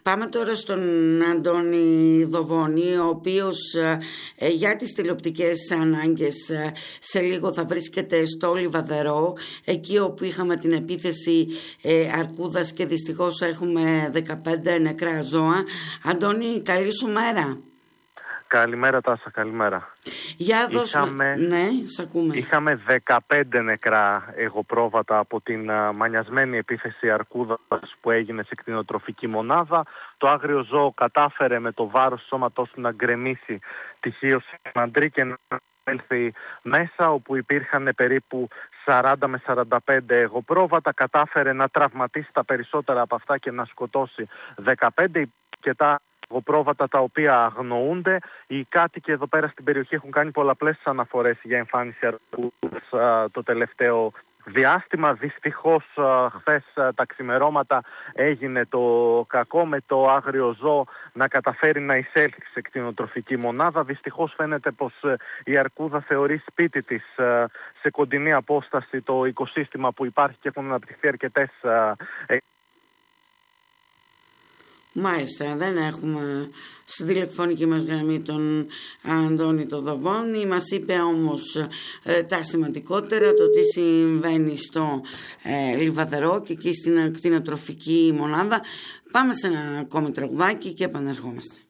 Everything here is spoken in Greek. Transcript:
Πάμε τώρα στον Αντώνη Δοβώνη, ο οποίος για τις τηλεοπτικές ανάγκες σε λίγο θα βρίσκεται στο Λιβαδερό, εκεί όπου είχαμε την επίθεση αρκούδας και δυστυχώς έχουμε 15 νεκρά ζώα. Αντώνη, καλή σου μέρα. Καλημέρα Τάσα, καλημέρα. Για δώσουμε... Ναι, σ' ακούμε. Είχαμε 15 νεκρά εγωπρόβατα από την μανιασμένη επίθεση αρκούδας που έγινε σε κτηνοτροφική μονάδα. Το άγριο ζώο κατάφερε με το βάρος του σώματός του να γκρεμίσει τυχείως στην αντρή και να έλθει μέσα, όπου υπήρχαν περίπου 40 με 45 εγωπρόβατα. Κατάφερε να τραυματίσει τα περισσότερα από αυτά και να σκοτώσει 15 και τα εγωπρόβατα τα οποία αγνοούνται. Οι κάτοικοι εδώ πέρα στην περιοχή έχουν κάνει πολλαπλές αναφορές για εμφάνιση αρκούδας το τελευταίο διάστημα. Δυστυχώς χθες τα ξημερώματα έγινε το κακό, με το άγριο ζώο να καταφέρει να εισέλθει σε κτηνοτροφική μονάδα. Δυστυχώς φαίνεται πως η αρκούδα θεωρεί σπίτι της σε κοντινή απόσταση το οικοσύστημα που υπάρχει και έχουν αναπτυχθεί αρκετές. Μάλιστα, δεν έχουμε στη τηλεφωνική μας γραμμή τον Αντώνη το Δοβώνη. Μας είπε όμως τα σημαντικότερα, το τι συμβαίνει στο Λιβαδερό και εκεί στην κτηνοτροφική μονάδα. Πάμε σε ένα ακόμη τραγουδάκι και επανερχόμαστε.